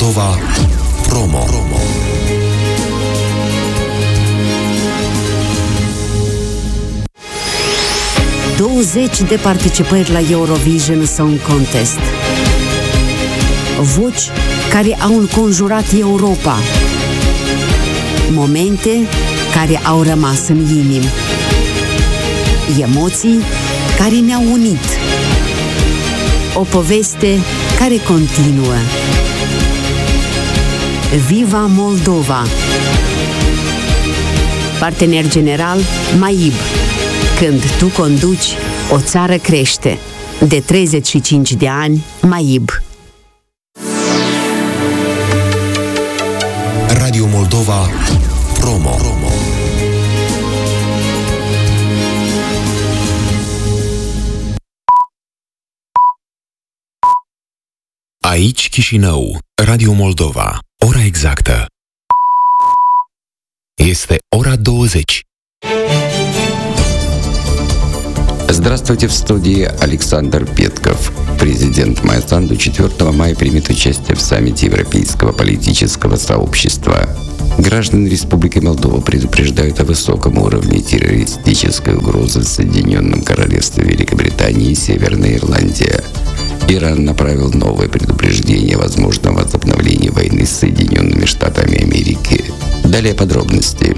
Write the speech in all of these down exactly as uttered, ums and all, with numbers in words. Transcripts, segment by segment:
Moldova Promo. douăzeci de participări la Eurovision Song Contest. Voci care au înconjurat Europa. Momente care au rămas în inimi. Emoții care ne-au unit. O poveste care continuă. Viva Moldova! Partener general MAIB. Când tu conduci, o țară crește. De treizeci și cinci de ani, MAIB. Radio Moldova Promo. Aici Chișinău, Radio Moldova. Ora exactă este ora douăzeci. Здравствуйте, в студии Александр Петков. Президент Майя Санду четвёртого мая примет участие в саммите Европейского политического сообщества. Граждан Республики Молдова предупреждают о высоком уровне террористической угрозы в Соединенном Королевстве Великобритании и Северной Ирландии. Иран направил новое предупреждение о возможном возобновлении войны с Соединенными Штатами Америки. Далее подробности.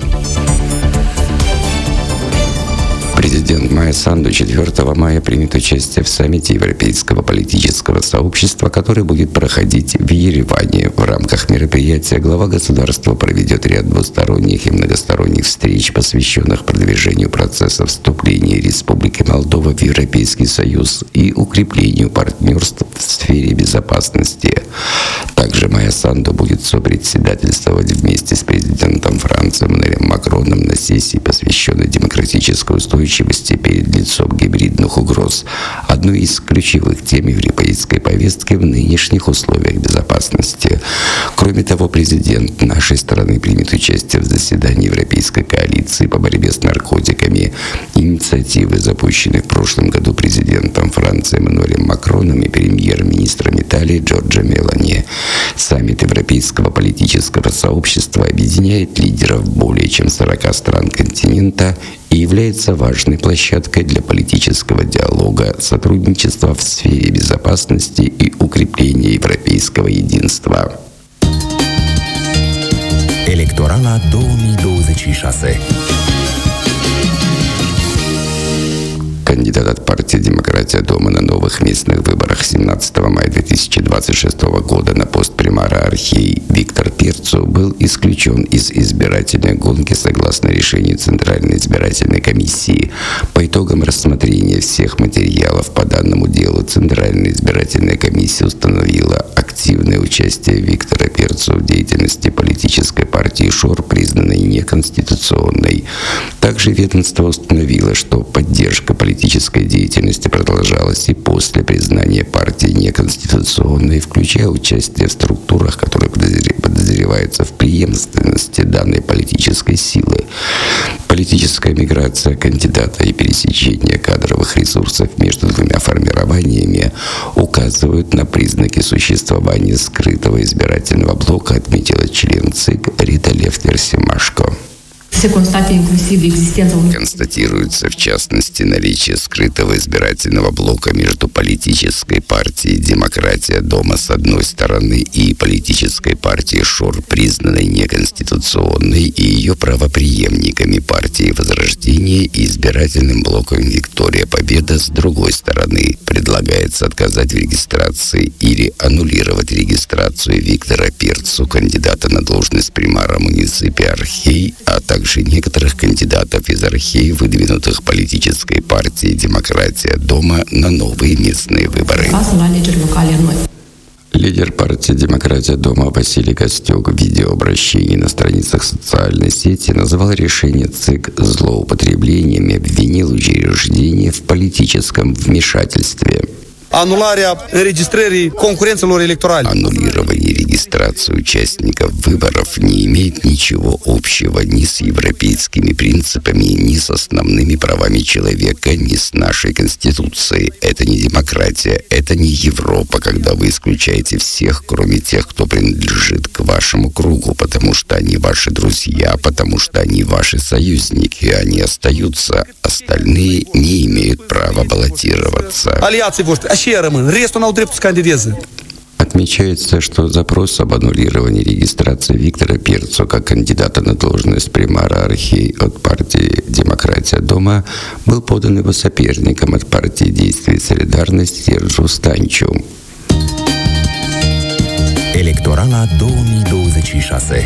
Президент Майя Санду четвёртого мая примет участие в саммите Европейского политического сообщества, который будет проходить в Ереване. В рамках мероприятия глава государства проведет ряд двусторонних и многосторонних встреч, посвященных продвижению процесса вступления Республики Молдова в Европейский Союз и укреплению партнерств в сфере безопасности. Также Майя Санду будет сопредседательствовать вместе с президентом Франции Эммануэлем Макроном на сессии, посвященной демократической устойчивости перед лицом гибридных угроз, одной из ключевых тем европейской повестки в нынешних условиях безопасности. Кроме того, президент нашей страны примет участие в заседании Европейской коалиции по борьбе с наркотиками. Инициативы, запущенные в прошлом году президентом Франции Эммануэлем Макроном и премьер-министром Италии Джорджо Мелони. Саммит Европейского политического сообщества объединяет лидеров более чем сорока стран континента и является важной площадкой для политического диалога, сотрудничества в сфере безопасности и укрепления европейского единства. Electorala două mii douăzeci și șase. Кандидат от партии «Демократия дома» на новых местных выборах семнадцатого мая две тысячи двадцать шестого года на пост примара Архей Виктор Перцу был исключен из избирательной гонки согласно решению Центральной избирательной комиссии. По итогам рассмотрения всех материалов по данному делу Центральная избирательная комиссия установила активное участие Виктора Перцу в деятельности политической партии ШОР, признанной неконституционной. Также ведомство установило, что поддержка политической Политическая деятельность продолжалась и после признания партии неконституционной, включая участие в структурах, которые подозреваются в преемственности данной политической силы. Политическая миграция кандидата и пересечение кадровых ресурсов между двумя формированиями указывают на признаки существования скрытого избирательного блока, отметила член ЦИК Рита Лефтер-Семашко. Констатируется, в частности, наличие скрытого избирательного блока между политической партией «Демократия дома» с одной стороны и политической партией ШОР, признанной неконституционной, и ее правопреемниками партии «Возрождение» и избирательным блоком «Виктория Победа» с другой стороны. Предлагается отказать в регистрации или аннулировать регистрацию Виктора Перцу, кандидата на должность примара муниципия Архей, а также некоторых кандидатов из Археи, выдвинутых политической партией «Демократия дома» на новые местные выборы. Лидер партии «Демократия дома» Василий Костюк в видеообращении на страницах социальной сети назвал решение ЦИК злоупотреблением и обвинил учреждение в политическом вмешательстве. Anularea înregistrării concurențelor electorale. Аннулирование регистрация участников выборов не имеет ничего общего ни с европейскими принципами, ни с основными правами человека, ни с нашей Конституцией. Это не демократия, это не Европа, когда вы исключаете всех, кроме тех, кто принадлежит к вашему кругу, потому что они ваши друзья, потому что они ваши союзники, они остаются, остальные не имеют права баллотироваться. Отмечается, что запрос об аннулировании регистрации Виктора Перцу как кандидата на должность примара Архи от партии «Демократия дома» был подан его соперником от партии «Действие и солидарность» Серджу Станчу. Electorala două mii douăzeci și șase.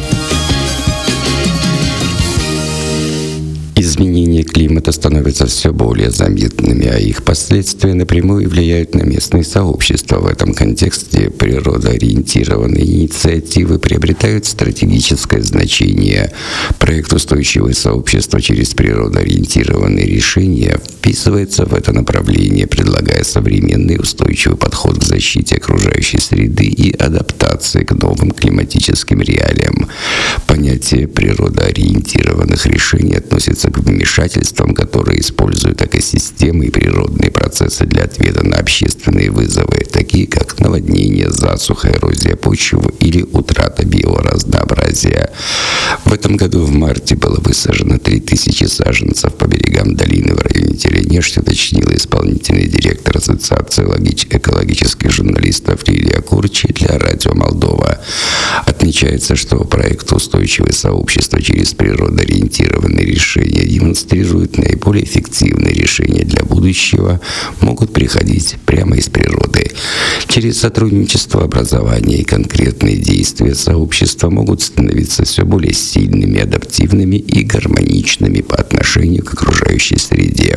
Изменения климата становятся все более заметными, а их последствия напрямую влияют на местные сообщества. В этом контексте природоориентированные инициативы приобретают стратегическое значение. Проект «Устойчивое сообщество через природоориентированные решения» вписывается в это направление, предлагая современный устойчивый подход к защите окружающей среды и адаптации к новым климатическим реалиям. Понятие природоориентированных решений относится к вмешательствам, которые используют экосистемы и природные процессы для ответа на общественные вызовы, такие как наводнение, засуха, эрозия почвы или утрата биоразнообразия. В этом году в марте было высажено три тысячи саженцев по берегам долины в районе Теленешти, уточнила исполнительный директор Ассоциации экологических журналистов Лилия Курчи для Радио Молдова. Отмечается, что проект «Устойчивое сообщество через природоориентированные решения» демонстрирует наиболее эффективные решения для будущего, могут приходить прямо из природы. Через сотрудничество, образование и конкретные действия сообщества могут становиться все более сильными, адаптивными и гармоничными по отношению к окружающей среде.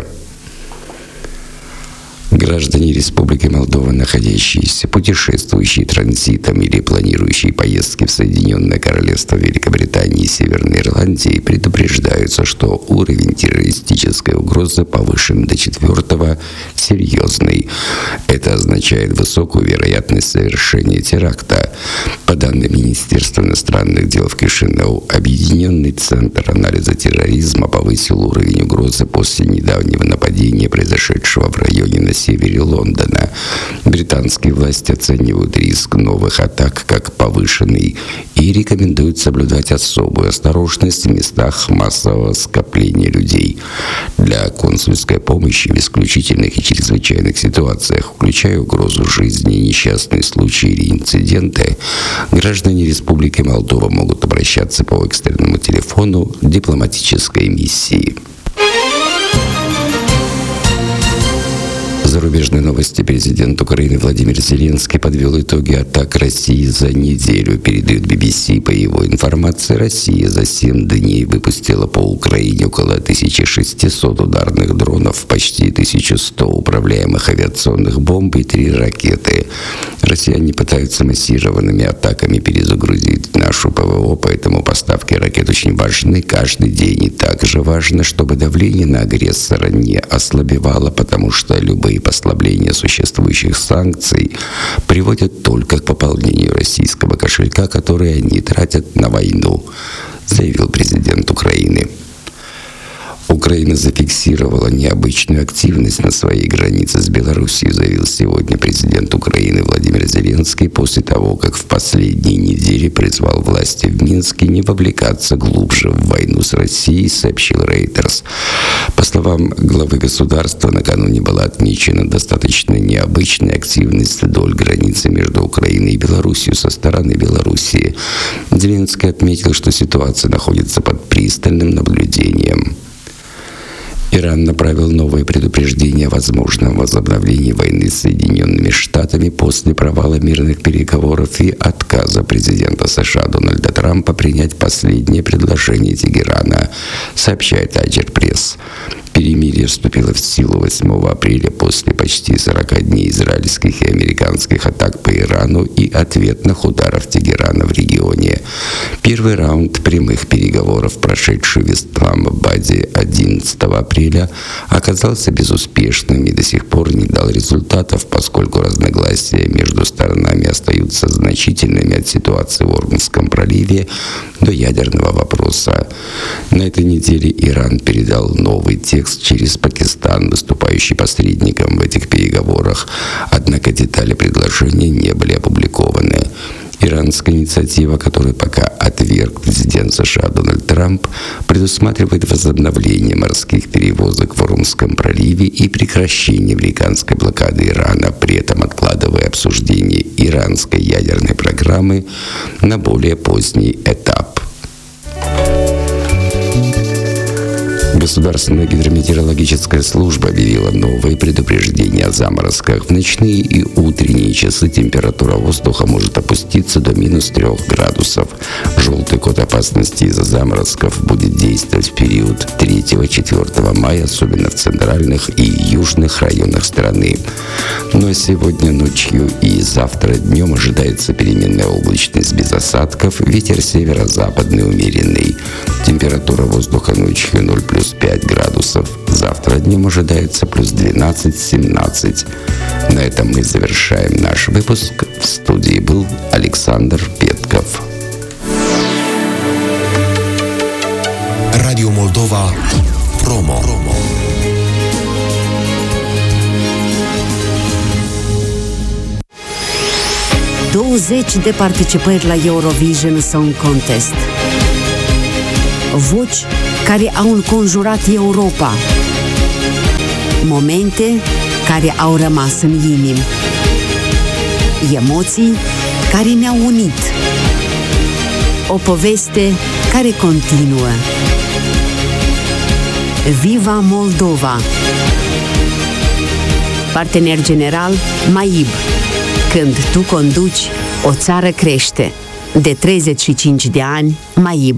Граждане Республики Молдова, находящиеся, путешествующие транзитом или планирующие поездки в Соединенное Королевство Великобритании и Северной Ирландии, предупреждаются, что уровень террористической угрозы повышен до четвертого серьезный. Это означает высокую вероятность совершения теракта. По данным Министерства иностранных дел в Кишинеу, Объединенный центр анализа терроризма повысил уровень угрозы после недавнего нападения, произошедшего в районе на севере Лондона. Британские власти оценивают риск новых атак как повышенный и рекомендуют соблюдать особую осторожность в местах массового скопления людей. Для консульской помощи в исключительных и чрезвычайных ситуациях, включая угрозу жизни, несчастные случаи или инциденты, граждане Республики Молдова могут обращаться по экстренному телефону дипломатической миссии. Зарубежные новости. Президент Украины Владимир Зеленский подвел итоги атак России за неделю. Передает би би си. По его информации, Россия за семь дней выпустила по Украине около тысячи шестисот ударных дронов, почти тысяча сто управляемых авиационных бомб и три ракеты. Россияне пытаются массированными атаками перезагрузить нашу ПВО, поэтому поставки ракет очень важны каждый день. И также важно, чтобы давление на агрессора не ослабевало, потому что любые послабления существующих санкций приводят только к пополнению российского кошелька, который они тратят на войну, заявил президент Украины. Украина зафиксировала необычную активность на своей границе с Белоруссией, заявил сегодня президент Украины Владимир Зеленский после того, как в последние недели призвал власти в Минске не вовлекаться глубже в войну с Россией, сообщил Reuters. По словам главы государства, накануне была отмечена достаточно необычная активность вдоль границы между Украиной и Белоруссией со стороны Белоруссии. Зеленский отметил, что ситуация находится под пристальным наблюдением. Иран направил новое предупреждение о возможном возобновлении войны с Соединенными Штатами после провала мирных переговоров и отказа президента США Дональда Трампа принять последнее предложение Тегерана, сообщает Аджер Пресс. Перемирие вступило в силу восьмого апреля после почти сорока дней израильских и американских атак по Ирану и ответных ударов Тегерана в регионе. Первый раунд прямых переговоров, прошедший в Исламабаде одиннадцатого апреля, оказался безуспешным и до сих пор не дал результатов, поскольку разногласия между сторонами остаются значительными. незначительными от ситуации в Ормузском проливе до ядерного вопроса. На этой неделе Иран передал новый текст через Пакистан, выступающий посредником в этих переговорах, однако детали предложения не были опубликованы. Иранская инициатива, которую пока отверг президент США Дональд Трамп, предусматривает возобновление морских перевозок в Ормузском проливе и прекращение американской блокады Ирана, при этом откладывая обсуждение иранской ядерной программы на более поздний этап. Государственная гидрометеорологическая служба объявила новые предупреждения о заморозках. В ночные и утренние часы температура воздуха может опуститься до минус трех градусов. Желтый код опасности из-за заморозков будет действовать в период третьего-четвёртого мая, особенно в центральных и южных районах страны. Но сегодня ночью и завтра днем ожидается переменная облачность без осадков, ветер северо-западный умеренный. Температура воздуха ночью ноль плюс пять градусов. Завтра днем ожидается плюс двенадцать-семнадцать. На этом мы завершаем наш выпуск. В студии был Александр Петков. Радио Moldova Promo. douăzeci de participări la Eurovision Song Contest. Voci care au înconjurat Europa. Momente care au rămas în inimi. Emoții care ne-au unit. O poveste care continuă. Viva Moldova! Partener general MAIB. Când tu conduci, o țară crește. De treizeci și cinci de ani, MAIB.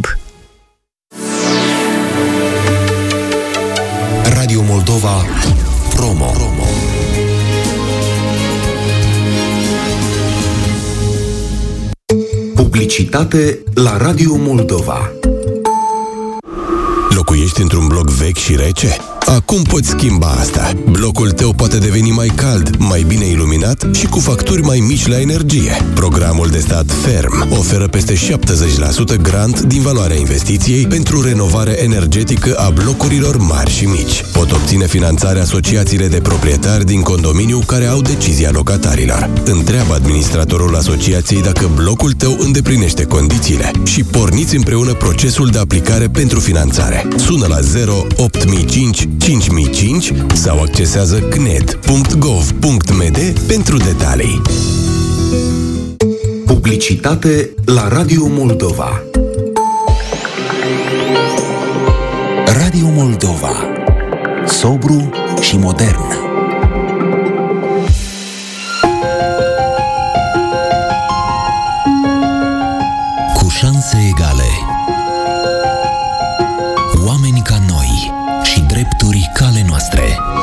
Radio Moldova Promo. Publicitate la Radio Moldova. Locuiești într-un bloc vechi și rece? Acum poți schimba asta. Blocul tău poate deveni mai cald, mai bine iluminat și cu facturi mai mici la energie. Programul de stat Ferm oferă peste șaptezeci la sută grant din valoarea investiției pentru renovare energetică a blocurilor mari și mici. Pot obține finanțare asociațiile de proprietari din condominiu care au decizia locatarilor. Întreabă administratorul asociației dacă blocul tău îndeplinește condițiile și porniți împreună procesul de aplicare pentru finanțare. Sună la zero opt mii cinci cinci mii cinci sau accesează c n e d punct gov punct m d pentru detalii. Publicitate la Radio Moldova. Radio Moldova. Sobru și modern. Cu șanse egale. Oameni ca noi și drepturi ca ale noastre.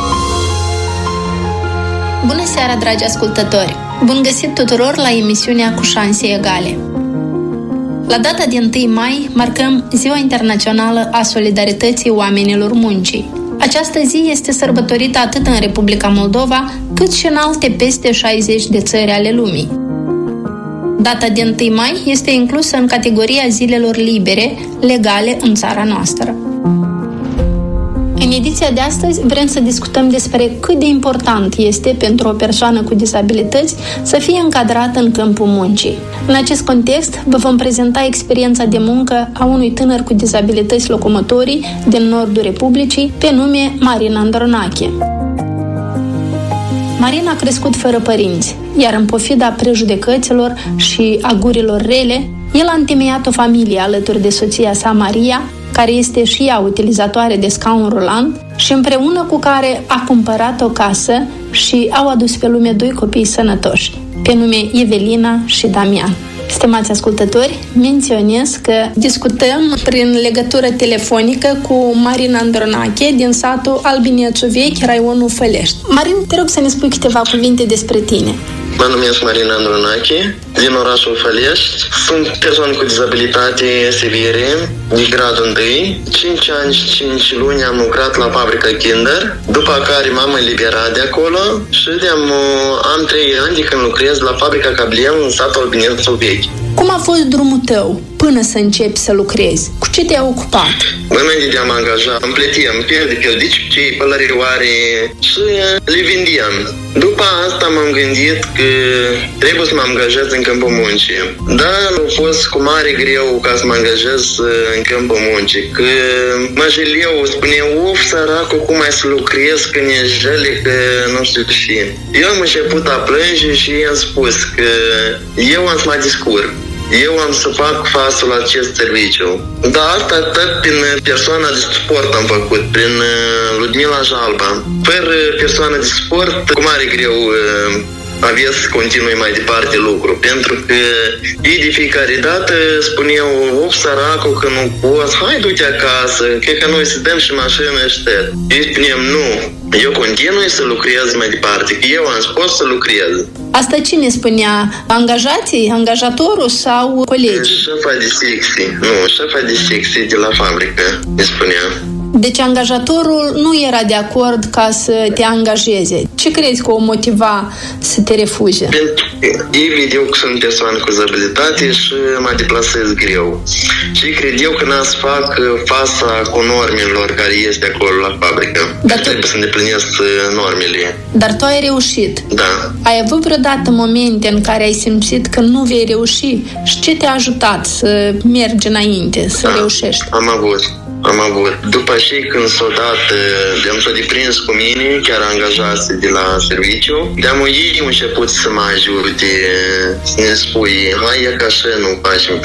Bună seara, dragi ascultători! Bun găsit tuturor la emisiunea Cu șanse egale. La data de întâi mai marcăm Ziua Internațională a Solidarității Oamenilor Muncii. Această zi este sărbătorită atât în Republica Moldova, cât și în alte peste șaizeci de țări ale lumii. Data de întâi mai este inclusă în categoria zilelor libere, legale în țara noastră. În ediția de astăzi vrem să discutăm despre cât de important este pentru o persoană cu dizabilități să fie încadrată în câmpul muncii. În acest context, vă vom prezenta experiența de muncă a unui tânăr cu dizabilități locomotorii din nordul Republicii, pe nume Marin Andronache. Marin a crescut fără părinți, iar în pofida prejudecăților și agurilor rele, el a întemeiat o familie alături de soția sa Maria, care este și ea utilizatoare de scaun rulant și împreună cu care a cumpărat o casă și au adus pe lume doi copii sănătoși, pe nume Evelina și Damian. Stimați ascultători, menționez că discutăm prin legătură telefonică cu Marin Andronache din satul Albinețu Vechi, raionul Fălești. Marin, te rog să ne spui câteva cuvinte despre tine. Mă numesc Marina Andronache, din orașul Fălești. Sunt persoană cu dizabilitate severe, de gradul unu. cinci ani și cinci luni am lucrat la fabrica Kinder, după care m-am eliberat de acolo și de-am, am trei ani de când lucrez la fabrica Cabliel în satul Albinețul Vechi. Cum a fost drumul tău până să începi să lucrezi? Cu ce te-ai ocupat? Înainte de a mă angaja, îmi plăteam piele de peldici, cei pălărioare și le vindeam. După asta m-am gândit că trebuie să mă angajez în câmpul muncii. Dar a fost cu mare greu ca să mă angajez în câmpul muncii, că mă jeleu, spune, uf, săracul, cum ai să lucrez când e jele, că nu știu ce. Eu am început a plânge și i-am spus că eu am să mă descurc. Eu am să fac față la acest serviciu. Dar asta tot prin persoana de suport am făcut, prin Ludmila Jalba. Fără persoana de suport, cu mare greu aveți să continui mai departe lucru, pentru că ei de fiecare dată spuneau, of, săracul, că nu poți, hai du-te acasă, cred că noi să dăm și mașină și tot. Ei spuneam, nu, eu continui să lucrez mai departe, că eu am spus să lucrez. Asta cine spunea? Angajații? Angajatorul sau colegii? Șefa de secție, nu, șefa de secție de la fabrică, îi spunea. Deci angajatorul nu era de acord ca să te angajeze. Ce crezi că o motiva să te refuze? Pentru că ei vedeau că sunt persoană cu dizabilitate și mă deplasez greu. Și credeau că n-am să fac fața cu normelor care este acolo la fabrică. Dar tu... trebuie să îndeplinesc normele. Dar tu ai reușit. Da. Ai avut vreodată momente în care ai simțit că nu vei reuși? Și ce te-a ajutat să mergi înainte, să da, reușești? Am avut. Am avut. După ce când s-o dat, de-am s-o deprins cu mine, chiar angajați de la serviciu, de-am ei au început să mă ajute, să ne spui, hai, e ca așa nu facem,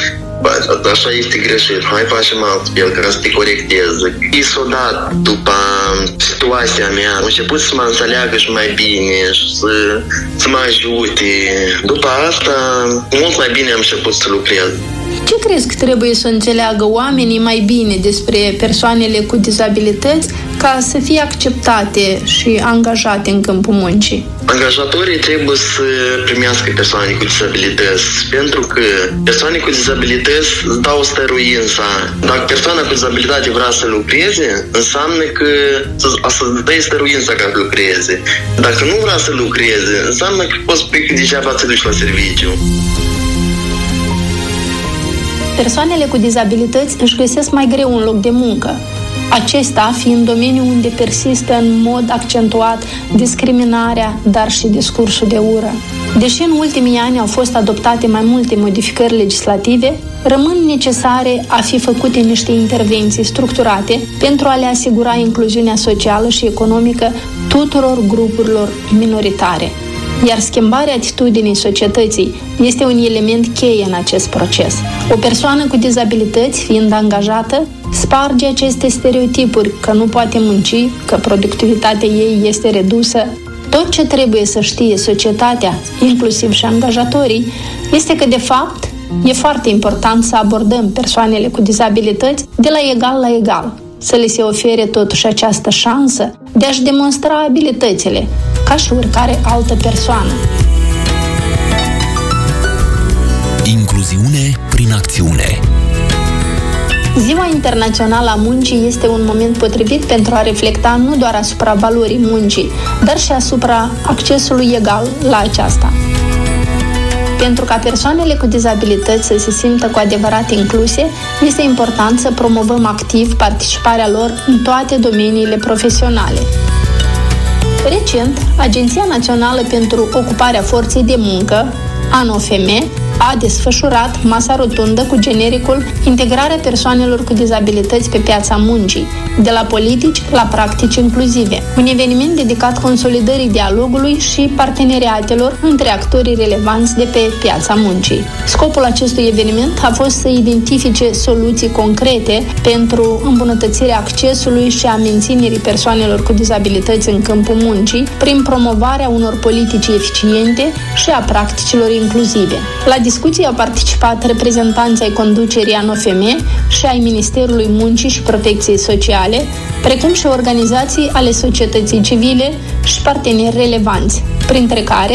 așa este greșit, hai facem altfel, ca să te corecteze. Ei s-o dat după situația mea, au început să mă înțeleagă și mai bine și să, să mă ajute. După asta, mult mai bine am început să lucrez. Ce crezi că trebuie să înțeleagă oamenii mai bine despre persoanele cu dizabilități ca să fie acceptate și angajate în câmpul muncii? Angajatorii trebuie să primească persoane cu dizabilități, pentru că persoane cu dizabilități îți dau stăruința. Dacă persoana cu dizabilitate vrea să lucreze, înseamnă că să-ți dai stăruința ca să lucreze. Dacă nu vrea să lucreze, înseamnă că poți spui că degeaba te duci la serviciu. Persoanele cu dizabilități își găsesc mai greu un loc de muncă, acesta fiind domeniul unde persistă în mod accentuat discriminarea, dar și discursul de ură. Deși în ultimii ani au fost adoptate mai multe modificări legislative, rămân necesare a fi făcute niște intervenții structurate pentru a le asigura incluziunea socială și economică tuturor grupurilor minoritare. Iar schimbarea atitudinii societății este un element cheie în acest proces. O persoană cu dizabilități, fiind angajată, sparge aceste stereotipuri că nu poate munci, că productivitatea ei este redusă. Tot ce trebuie să știe societatea, inclusiv și angajatorii, este că, de fapt, e foarte important să abordăm persoanele cu dizabilități de la egal la egal, să le se ofere totuși această șansă de a-și demonstra abilitățile, ca și oricare altă persoană. Incluziune prin acțiune. Ziua Internațională a Muncii este un moment potrivit pentru a reflecta nu doar asupra valorii muncii, dar și asupra accesului egal la aceasta. Pentru ca persoanele cu dizabilități să se simtă cu adevărat incluse, este important să promovăm activ participarea lor în toate domeniile profesionale. Recent, Agenția Națională pentru Ocuparea Forței de Muncă, ANOFM, a desfășurat masa rotundă cu genericul Integrarea persoanelor cu dizabilități pe piața muncii, de la politici la practici inclusive, un eveniment dedicat consolidării dialogului și parteneriatelor între actorii relevanți de pe piața muncii. Scopul acestui eveniment a fost să identifice soluții concrete pentru îmbunătățirea accesului și a menținerii persoanelor cu dizabilități în câmpul muncii, prin promovarea unor politici eficiente și a practicilor inclusive. La discuții au participat reprezentanții ai conducerii ANOFM și ai Ministerului Muncii și Protecției Sociale, precum și organizații ale societății civile și parteneri relevanți, printre care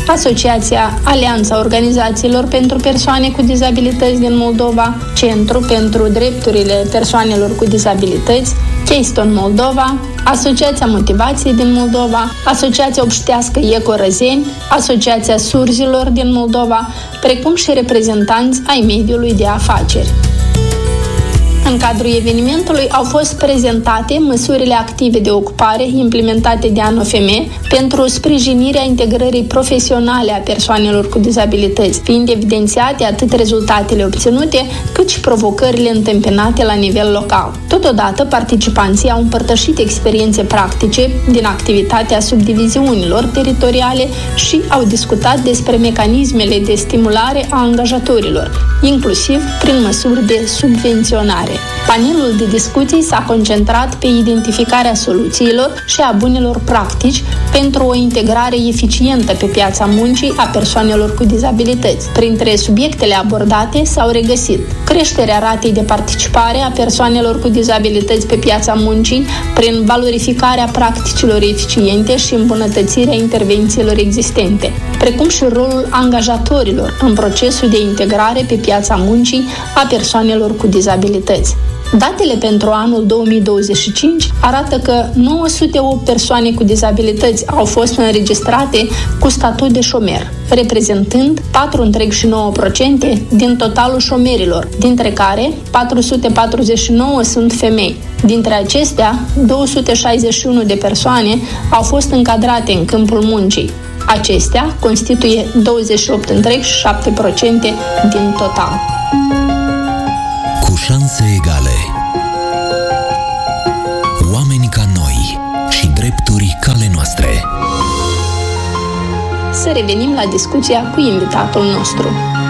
Asociația Alianța Organizațiilor pentru Persoane cu Dizabilități din Moldova, Centru pentru Drepturile Persoanelor cu Dizabilități, Keystone Moldova, Asociația Motivației din Moldova, Asociația Obștească Eco Răzeni, Asociația Surzilor din Moldova, precum și reprezentanți ai mediului de afaceri. În cadrul evenimentului au fost prezentate măsurile active de ocupare implementate de A N O F M pentru sprijinirea integrării profesionale a persoanelor cu dizabilități, fiind evidențiate atât rezultatele obținute, cât și provocările întâmpinate la nivel local. Totodată, participanții au împărtășit experiențe practice din activitatea subdiviziunilor teritoriale și au discutat despre mecanismele de stimulare a angajatorilor, inclusiv prin măsuri de subvenționare. Panelul de discuții s-a concentrat pe identificarea soluțiilor și a bunelor practici pentru o integrare eficientă pe piața muncii a persoanelor cu dizabilități. Printre subiectele abordate s-au regăsit creșterea ratei de participare a persoanelor cu dizabilități pe piața muncii prin valorificarea practicilor eficiente și îmbunătățirea intervențiilor existente, precum și rolul angajatorilor în procesul de integrare pe piața muncii a persoanelor cu dizabilități. Datele pentru anul două mii douăzeci și cinci arată că nouă sute opt persoane cu dizabilități au fost înregistrate cu statut de șomer, reprezentând patru virgulă nouă la sută din totalul șomerilor, dintre care patru sute patruzeci și nouă sunt femei. Dintre acestea, două sute șaizeci și unu de persoane au fost încadrate în câmpul muncii. Acestea constituie douăzeci și opt virgulă șapte la sută din total. Cu șanse egale. Oameni ca noi și drepturi ca ale noastre. Să revenim la discuția cu invitatul nostru.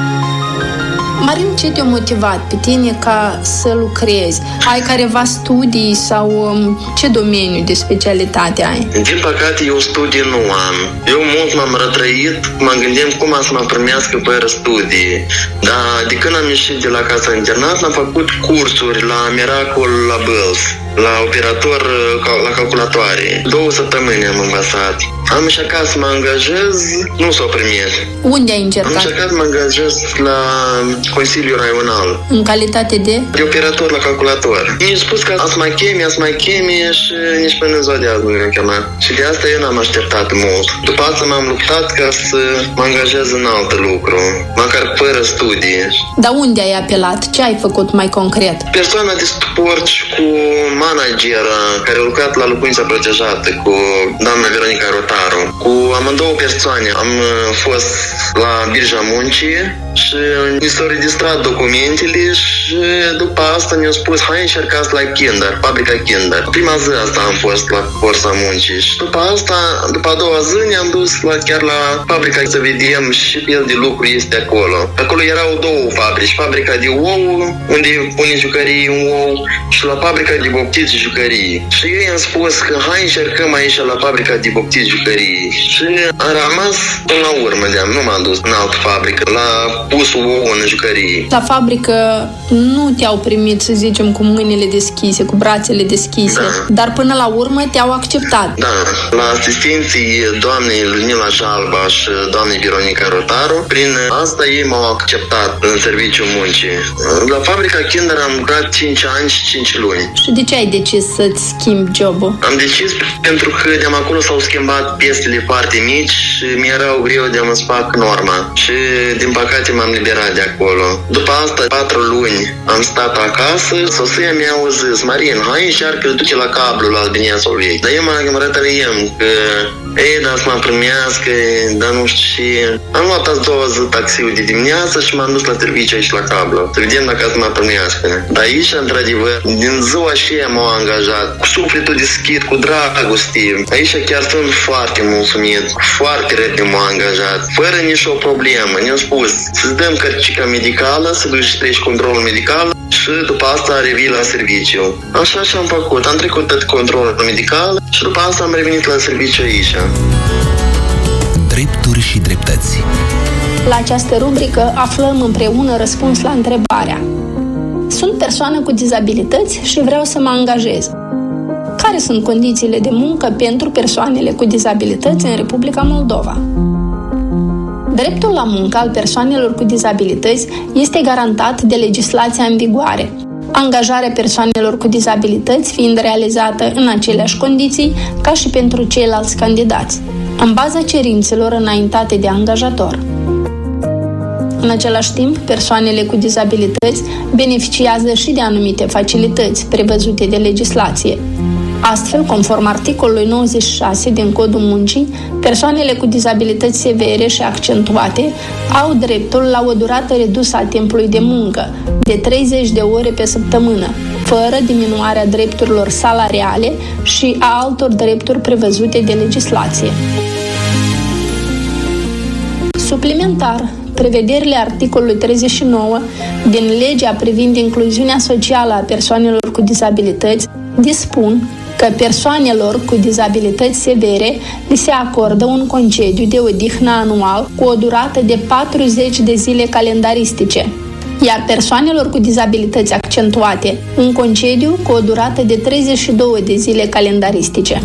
Marin, ce te-a motivat pe tine ca să lucrezi? Ai careva studii sau um, ce domeniu de specialitate ai? Din păcate, eu studii nu am. Eu mult m-am rătrăit, mă gândim cum să mă primească fără studii. Dar de când am ieșit de la casa internat, am făcut cursuri la Miracle la Băls, la operator la calculatoare. Două săptămâni am învățat. Am încercat să mă angajez, nu s-o primit. Unde ai încercat? Am încercat să mă angajez la Consiliul Raional. În calitate de? De operator la calculator. Mi-a spus că ați mai chemi, ați mai chemi și nici până în ziua de azi nu mi-am chemat. Și de asta eu n-am așteptat mult. După asta m-am luptat ca să mă angajez în alt lucru, măcar fără studii. Dar unde ai apelat? Ce ai făcut mai concret? Persoana de suport și cu managera care a lucrat la locuința protejată, cu doamna Veronica Rotaru. Cu amândouă persoane am fost la Birja Muncii și mi s-au registrat documentele și după asta mi-au spus hai încercați la Kinder, fabrica Kinder. Prima zi asta am fost la Forța Muncii și după asta, după a doua zi ne-am dus la, chiar la fabrica să vedem și fel de lucru este acolo. Acolo erau două fabrici, fabrica de ou, unde pune jucării în ou, și la fabrica de boptiți jucării. Și eu i-am spus că hai încercăm aici la fabrica de boptiți jucării. Și am rămas până la urmă, de-am, nu m-am dus în altă fabrică, la pusul ou în jucării. La fabrică nu te-au primit, să zicem, cu mâinile deschise, cu brațele deschise, da. Dar până la urmă te-au acceptat. Da, la asistenții doamnei Ludmila Jalba și doamnei Veronica Rotaru, prin asta ei m-au acceptat în serviciul muncii. La fabrica Kinder am lucrat cinci ani și cinci luni. Și de ce ai decis să-ți schimbi jobul? Am decis pentru că de acolo s-au schimbat piesele foarte mici și mi-erau greu de a-mi fac norma. Și din păcate m-am liberat de acolo. După asta, patru luni am stat acasă, soția mea a zis, Marin, hai încearcă, duce la cablu la Albinia Solveig. Dar eu mă rătăliem că ei, dar să mă primească, dar nu știu și... Am luat azi două zi taxiul de dimineață și m-am dus la serviciu aici la cablu. Să vedem dacă să mă primească. Dar aici, într-adevăr, din ziua aceea m-au angajat, cu sufletul deschis, cu dragoste. Aici chiar sunt foarte mulțumit, foarte repede m-au angajat, fără nicio problemă. Ne-au spus să-ți dăm cărcica medicală, să duci și treci controlul medical și după asta revii la serviciu. Așa și am făcut. Am trecut tot controlul medical și după asta am revenit la serviciu aici. Drepturi și dreptăți. La această rubrică aflăm împreună răspuns la întrebarea: sunt persoană cu dizabilități și vreau să mă angajez. Care sunt condițiile de muncă pentru persoanele cu dizabilități în Republica Moldova? Dreptul la muncă al persoanelor cu dizabilități este garantat de legislația în vigoare, angajarea persoanelor cu dizabilități fiind realizată în aceleași condiții ca și pentru ceilalți candidați, în baza cerințelor înaintate de angajator. În același timp, persoanele cu dizabilități beneficiază și de anumite facilități prevăzute de legislație. Astfel, conform articolului nouăzeci și șase din Codul Muncii, persoanele cu dizabilități severe și accentuate au dreptul la o durată redusă a timpului de muncă, de treizeci de ore pe săptămână, fără diminuarea drepturilor salariale și a altor drepturi prevăzute de legislație. Suplimentar, prevederile articolului treizeci și nouă din legea privind incluziunea socială a persoanelor cu dizabilități dispun că persoanelor cu dizabilități severe li se acordă un concediu de odihnă anual cu o durată de patruzeci de zile calendaristice, iar persoanelor cu dizabilități accentuate un concediu cu o durată de treizeci și două de zile calendaristice.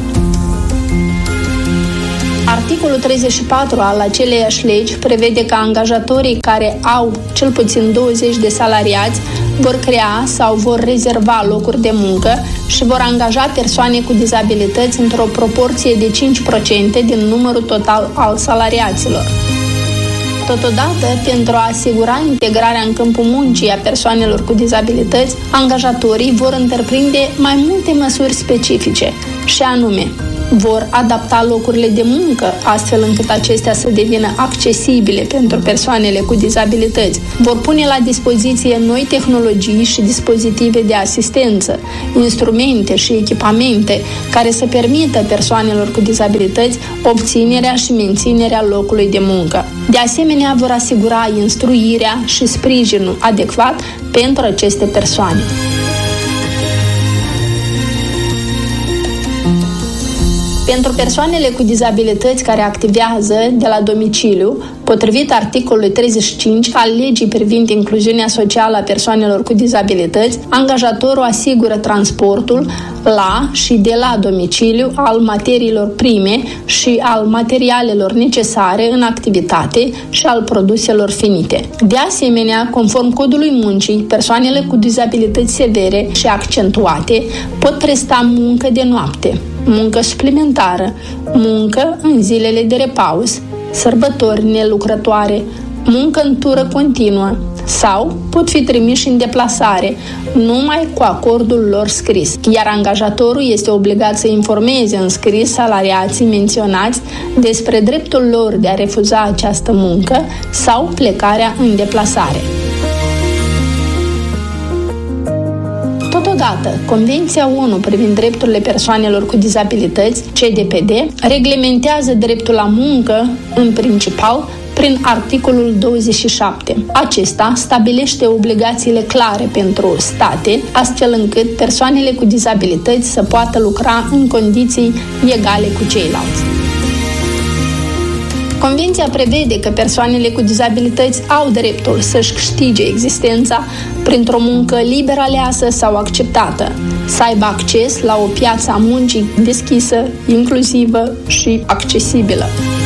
Articolul treizeci și patru al aceleiași legi prevede că angajatorii care au cel puțin douăzeci de salariați vor crea sau vor rezerva locuri de muncă și vor angaja persoane cu dizabilități într-o proporție de cinci la sută din numărul total al salariaților. Totodată, pentru a asigura integrarea în câmpul muncii a persoanelor cu dizabilități, angajatorii vor întreprinde mai multe măsuri specifice, și anume, vor adapta locurile de muncă astfel încât acestea să devină accesibile pentru persoanele cu dizabilități. Vor pune la dispoziție noi tehnologii și dispozitive de asistență, instrumente și echipamente care să permită persoanelor cu dizabilități obținerea și menținerea locului de muncă. De asemenea, vor asigura instruirea și sprijinul adecvat pentru aceste persoane. Pentru persoanele cu dizabilități care activează de la domiciliu, potrivit articolului treizeci și cinci al legii privind incluziunea socială a persoanelor cu dizabilități, angajatorul asigură transportul la și de la domiciliu al materiilor prime și al materialelor necesare în activitate și al produselor finite. De asemenea, conform Codului Muncii, persoanele cu dizabilități severe și accentuate pot presta muncă de noapte, muncă suplimentară, muncă în zilele de repaus, sărbători nelucrătoare, muncă în tură continuă sau pot fi trimiși în deplasare, numai cu acordul lor scris, iar angajatorul este obligat să informeze în scris salariații menționați despre dreptul lor de a refuza această muncă sau plecarea în deplasare. Totodată, Convenția ONU privind drepturile persoanelor cu dizabilități, C D P D, reglementează dreptul la muncă, în principal, prin articolul douăzeci și șapte. Acesta stabilește obligațiile clare pentru state, astfel încât persoanele cu dizabilități să poată lucra în condiții egale cu ceilalți. Convenția prevede că persoanele cu dizabilități au dreptul să-și câștige existența printr-o muncă liber aleasă sau acceptată, să aibă acces la o piață a muncii deschisă, inclusivă și accesibilă.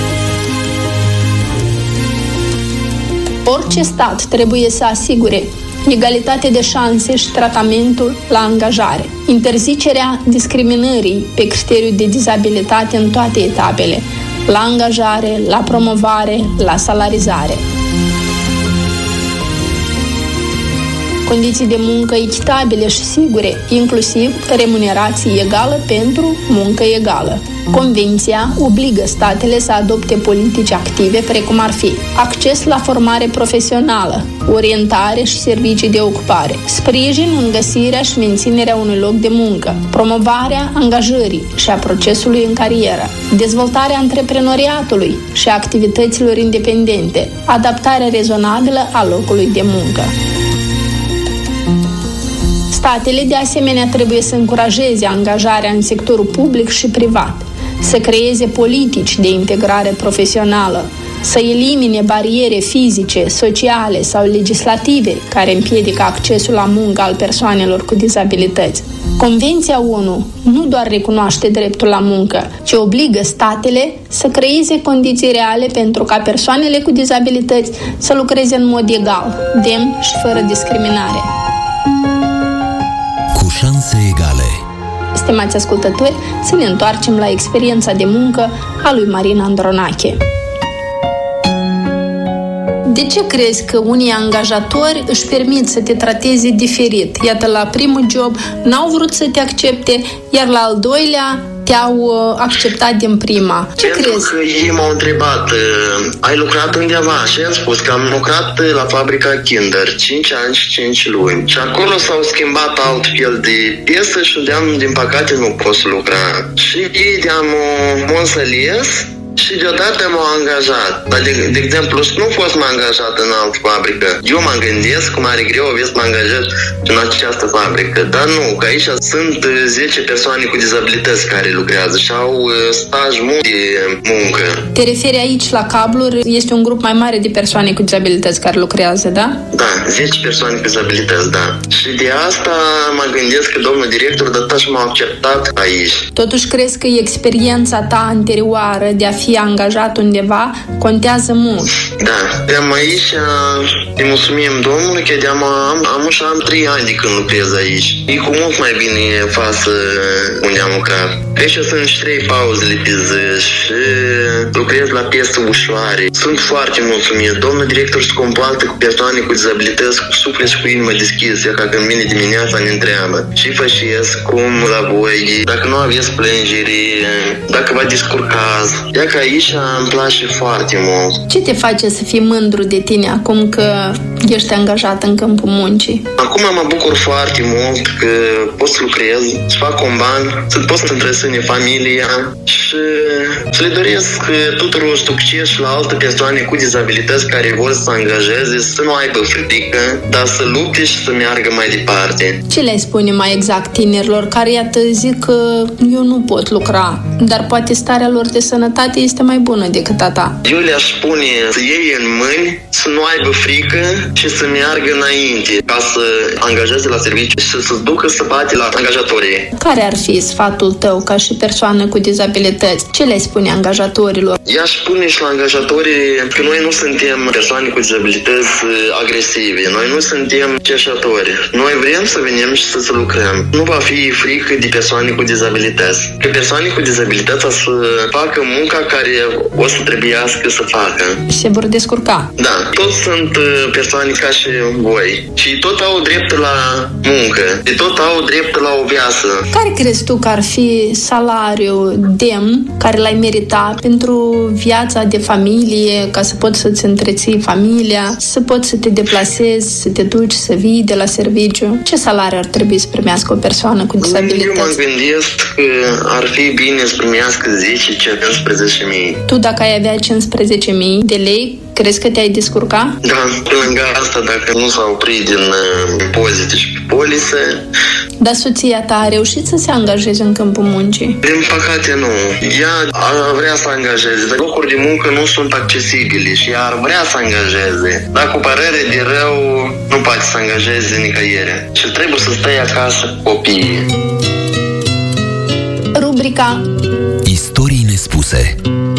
Orice stat trebuie să asigure egalitate de șanse și tratamentul la angajare, interzicerea discriminării pe criteriu de dizabilitate în toate etapele, la angajare, la promovare, la salarizare. Condiții de muncă echitabile și sigure, inclusiv remunerație egală pentru muncă egală. Convenția obligă statele să adopte politici active, precum ar fi acces la formare profesională, orientare și servicii de ocupare, sprijin în găsirea și menținerea unui loc de muncă, promovarea angajării și a procesului în carieră, dezvoltarea antreprenoriatului și a activităților independente, adaptarea rezonabilă a locului de muncă. Statele, de asemenea, trebuie să încurajeze angajarea în sectorul public și privat, să creeze politici de integrare profesională, să elimine bariere fizice, sociale sau legislative care împiedică accesul la muncă al persoanelor cu dizabilități. Convenția ONU nu doar recunoaște dreptul la muncă, ci obligă statele să creeze condiții reale pentru ca persoanele cu dizabilități să lucreze în mod egal, demn și fără discriminare. Cu șanse egale. Stimați ascultători, să ne întoarcem la experiența de muncă a lui Marin Andronache. De ce crezi că unii angajatori își permit să te trateze diferit? Iată, la primul job n-au vrut să te accepte, iar la al doilea te-au acceptat din prima. Ce Pentru crezi? că ei m-au întrebat, ai lucrat undeva? Și am spus că am lucrat la fabrica Kinder cinci ani și cinci luni. Și acolo s-au schimbat alt fel de piesă și de-am, din păcate, nu pot să lucra. Și ei de-am m-au înțeles și deodată m-au angajat. Dar, de, de exemplu, nu fost m-am angajat în altă fabrică. Eu mă gândesc cum are greu aveți să mă angajez în această fabrică. Dar nu, că aici sunt zece persoane cu dizabilități care lucrează și au staj mult de muncă. Te referi aici la cabluri? Este un grup mai mare de persoane cu dizabilități care lucrează, da? Da, zece persoane cu dizabilități, da. Și de asta mă gândesc că domnul director de ataș m-a acceptat aici. Totuși crezi că experiența ta anterioară de a fi angajat undeva contează mult? Da, de-am aici îi mulțumim domnului că de-am am, am și am trei ani de când lucrez aici. E cu mult mai bine față unde am lucrat. Aici sunt și trei pauzele pe zi și lucrez la piese ușoare. Sunt foarte mulțumit. Domnul director se comportă cu persoane cu dizabilități cu suflet și cu inimă deschisă. Ca când vine dimineața ne întreabă ce faceți, cum la voi, dacă nu aveți plângeri, dacă vă descurcați. Ia că aici îmi place foarte mult. Ce te face să fii mândru de tine acum că ești angajat în câmpul muncii? Acum mă bucur foarte mult că pot să lucrez, să fac un ban, să pot să întreține familia și să le doresc tuturor succes și la alte persoane cu dizabilități care vor să se angajeze, să nu aibă frică, dar să lupte și să meargă mai departe. Ce le spune mai exact tinerilor care, iată, zic că eu nu pot lucra, dar poate starea lor de sănătate este mai bună decât a ta? Eu le-aș spune să iei în mâini, să nu aibă frică și să meargă înainte ca să angajeze la serviciu și să se ducă să bate la angajatorii. Care ar fi sfatul tău ca și persoană cu dizabilități? Ce le spune angajatorilor? I-aș spune și la angajatorii că noi nu suntem persoane cu dizabilități agresive, noi nu suntem cerșători. Noi vrem să venim și să, să lucrăm. Nu va fi frică de persoane cu dizabilități. Că persoane cu dizabilități să facă munca care o să trebuiască să facă. Și se vor descurca. Da, toți sunt persoane ca și voi și tot au dreptul la muncă, și tot au dreptul la o viață. Care crezi tu că ar fi salariul demn care l-ai merita pentru viața de familie, ca să poți să-ți întreții familia, să poți să te deplasezi, să te duci, să vii de la serviciu? Ce salariu ar trebui să primească o persoană cu dizabilități? Eu mă gândesc că ar fi bine să primească zece cincisprezece mii. Tu, dacă ai avea cincisprezece mii de lei, crezi că te-ai descurca? Da, pe lângă asta, dacă nu s-au oprit din impozite și polise. Dar soția ta a reușit să se angajeze în câmpul muncii? Din păcate nu. Ea ar vrea să angajeze, dar locuri de muncă nu sunt accesibile și ea ar vrea să angajeze. Dar cu părere de rău nu poate să angajeze nicăieri. Și trebuie să stai acasă cu copiii. Rubrica Istorii nespuse.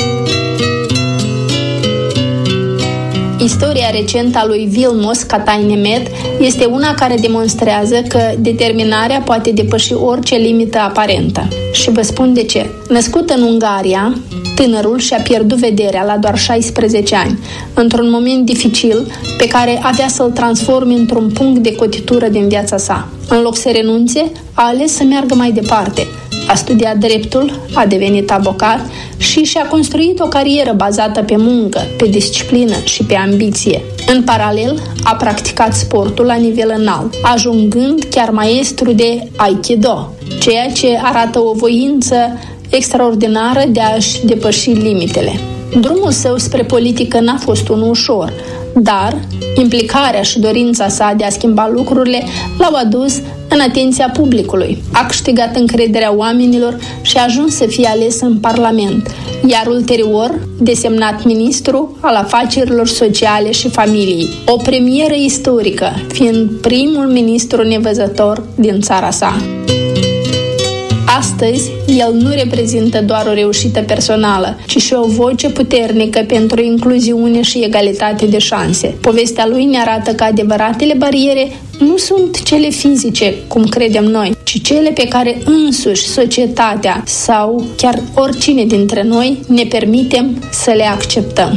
Istoria recentă a lui Vilmos Katainemet este una care demonstrează că determinarea poate depăși orice limită aparentă. Și vă spun de ce. Născut în Ungaria, tânărul și-a pierdut vederea la doar șaisprezece ani, într-un moment dificil pe care avea să-l transforme într-un punct de cotitură din viața sa. În loc să renunțe, a ales să meargă mai departe. A studiat dreptul, a devenit avocat și și-a construit o carieră bazată pe muncă, pe disciplină și pe ambiție. În paralel, a practicat sportul la nivel înalt, ajungând chiar maestru de Aikido, ceea ce arată o voință extraordinară de a-și depăși limitele. Drumul său spre politică n-a fost unul ușor, dar implicarea și dorința sa de a schimba lucrurile l-au adus în atenția publicului. A câștigat încrederea oamenilor și a ajuns să fie ales în Parlament, iar ulterior desemnat ministru al afacerilor sociale și familiei. O premieră istorică, fiind primul ministru nevăzător din țara sa. Astăzi, el nu reprezintă doar o reușită personală, ci și o voce puternică pentru incluziune și egalitate de șanse. Povestea lui ne arată că adevăratele bariere nu sunt cele fizice, cum credem noi, ci cele pe care însuși societatea sau chiar oricine dintre noi ne permitem să le acceptăm.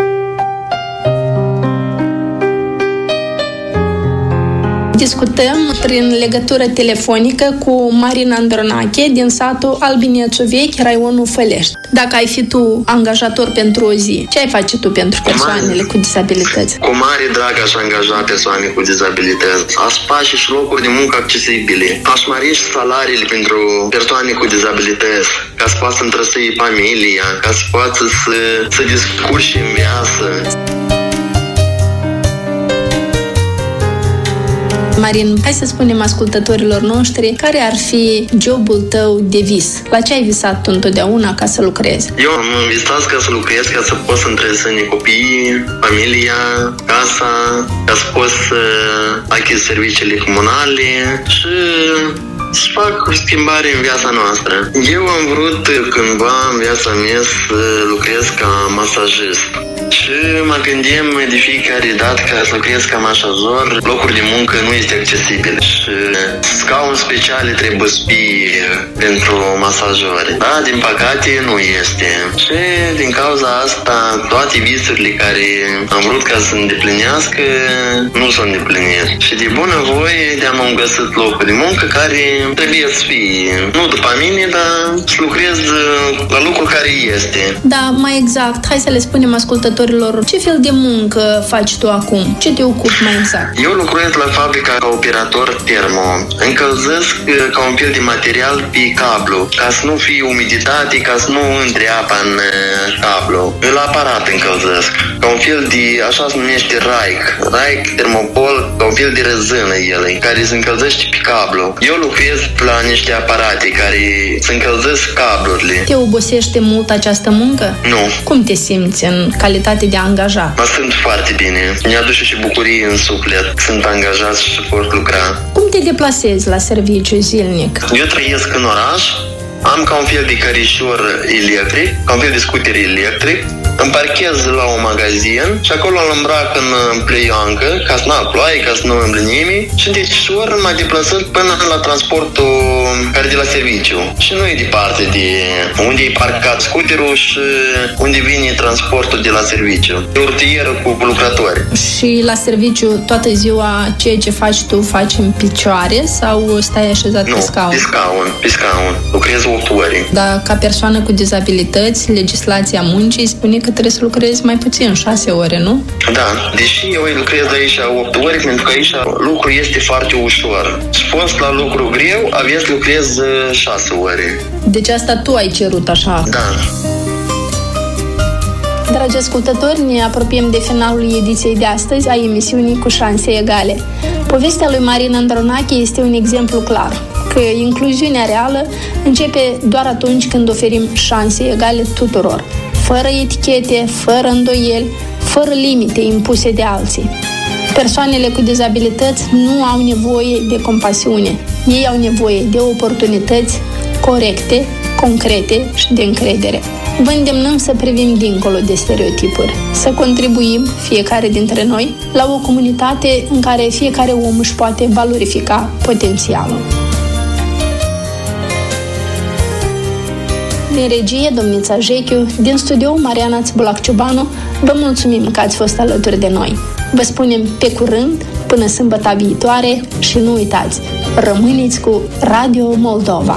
Discutăm prin legătură telefonică cu Marina Andronache din satul Albinețu Vechi, raionul Fălești. Dacă ai fi tu angajator pentru o zi, ce ai face tu pentru persoanele cu dizabilități? Cu mare drag aș angaja persoane cu dizabilități. Aș face și locuri de muncă accesibile. Aș mări și salariile pentru persoane cu dizabilități, ca să poată să întrăsăi familia, ca să poată să, să discurși în viață. Marin, hai să spunem ascultătorilor noștri care ar fi jobul tău de vis. La ce ai visat tu întotdeauna ca să lucrezi? Eu am visat ca să lucrez, ca să pot să întrețin copiii, familia, casa, ca să pot să achit serviciile comunale și să fac o schimbare în viața noastră. Eu am vrut cândva în viața mea să lucrez ca masajist. Și mă gândim de fiecare dată ca să lucrez ca masajor, locul de muncă nu este accesibil și scaun speciale trebuie să fie pentru masajori. Da, din păcate nu este. Și din cauza asta toate visurile care am vrut ca să îndeplinească nu s-au îndeplinit. Și de bună voie de-am găsit locul de muncă care trebuie să fie, nu după mine, dar să lucrez la lucru care este. Da, mai exact. Hai să le spunem ascultătorilor ce fel de muncă faci tu acum? Ce te ocupi mai exact? Eu lucrez la fabrica ca operator termo. Încălzesc ca un fel de material pe cablu, ca să nu fie umiditate, ca să nu intre apa în cablu. La aparat încălzesc. Ca un fel de, așa se numește raic. Raic, termopol, ca un fel de rezină ele, care se încălzește pe cablu. Eu lucrez la niște aparate care se încălzesc cablurile. Te obosește mult această muncă? Nu. Cum te simți în calitate de angajat? Mă simt foarte bine. Mi-aduce și bucurie în suflet. Sunt angajat și pot lucra. Cum te deplasezi la serviciu zilnic? Eu trăiesc în oraș. Am ca un fel de cărișor electric, ca un fel de scuter electric. Îmi parchez la un magazin și acolo îl îmbrac în pleioancă, ca să nu am ploaie, ca să nu îmble nimeni. Și deci ori m-a deplasat până la transportul care de la serviciu. Și nu e departe de unde e parcat scuterul și unde vine transportul de la serviciu. E o rutieră cu lucrători. Și la serviciu toată ziua ceea ce faci tu faci în picioare sau stai așezat nu, pe scaun? pe scaun, pe scaun. Lucrez opt ore. Dar ca persoană cu dizabilități, legislația muncii spune că trebuie să lucrezi mai puțin, șase ore, nu? Da, deși eu lucrez aici opt ore, pentru că aici lucrul este foarte ușor. Spus la lucru greu, aveți lucrez șase ore. Deci asta tu ai cerut așa? Da. Dragi ascultători, ne apropiem de finalul ediției de astăzi a emisiunii Cu șanse egale. Povestea lui Marina Andronache este un exemplu clar că incluziunea reală începe doar atunci când oferim șanse egale tuturor, fără etichete, fără îndoieli, fără limite impuse de alții. Persoanele cu dizabilități nu au nevoie de compasiune. Ei au nevoie de oportunități corecte, concrete și de încredere. Vă îndemnăm să privim dincolo de stereotipuri, să contribuim, fiecare dintre noi, la o comunitate în care fiecare om își poate valorifica potențialul. Din regie, domnița Jechiu, din studio, Mariana Țibulac-Ciobanu, vă mulțumim că ați fost alături de noi. Vă spunem pe curând, până sâmbăta viitoare și nu uitați, rămâneți cu Radio Moldova.